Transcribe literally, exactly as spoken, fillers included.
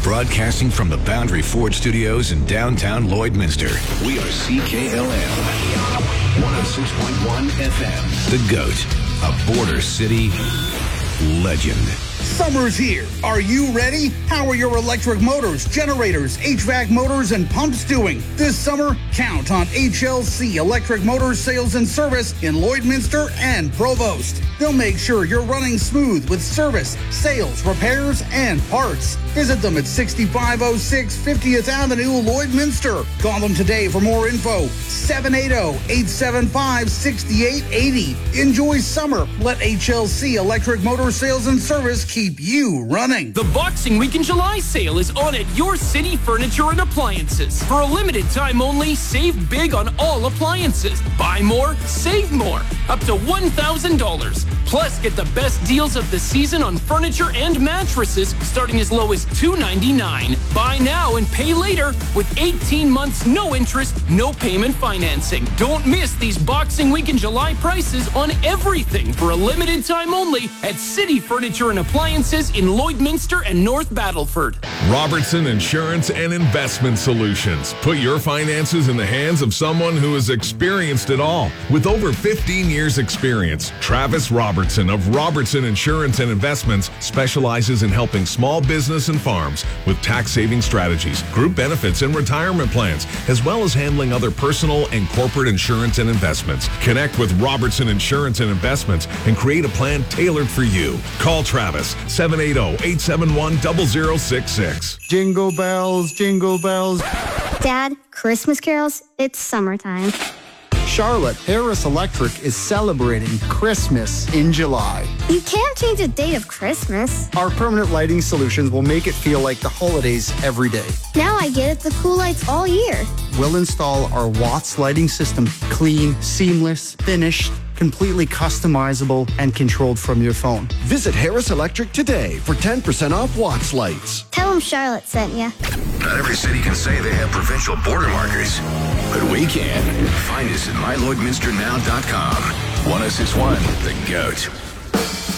Broadcasting from the Boundary Ford Studios in downtown Lloydminster. We are C K L M, one oh six point one F M. The GOAT, a Border City legend. Summer's here. Are you ready? How are your electric motors, generators, H V A C motors, and pumps doing? This summer, count on H L C Electric Motors Sales and Service in Lloydminster and Provost. They'll make sure you're running smooth with service, sales, repairs, and parts. Visit them at sixty-five oh six fiftieth Avenue, Lloydminster. Call them today for more info. seven eight zero, eight seven five, six eight eight zero. Enjoy summer. Let H L C Electric Motor Sales and Service keep you running. The Boxing Week in July sale is on at your City Furniture and Appliances. For a limited time only, save big on all appliances. Buy more, save more. Up to one thousand dollars. Plus, get the best deals of the season on furniture and mattresses starting as low as two ninety-nine. Buy now and pay later with eighteen months, no interest, no payment financing. Don't miss these Boxing Week in July prices on everything for a limited time only at City Furniture and Appliances in Lloydminster and North Battleford. Robertson Insurance and Investment Solutions. Put your finances in the hands of someone who has experienced it all. With over fifteen years experience, Travis Robertson of Robertson Insurance and Investments specializes in helping small business and farms with tax-saving strategies, group benefits, and retirement plans, as well as handling other personal and corporate insurance and investments. Connect with Robertson Insurance and Investments and create a plan tailored for you. Call Travis, seven eight zero, eight seven one, zero zero six six. Jingle bells, jingle bells. Dad, Christmas carols, it's summertime. Charlotte Harris Electric is celebrating Christmas in July. You can't change the date of Christmas. Our permanent lighting solutions will make it feel like the holidays every day. Now I get it, the cool lights all year. We'll install our Watts lighting system, clean, seamless, finished, completely customizable, and controlled from your phone. Visit Harris Electric today for ten percent off Watts lights. Tell them Charlotte sent you. Not every city can say they have provincial border markers, but we can. Find us at my lloydminster now dot com. one oh six point one, The GOAT.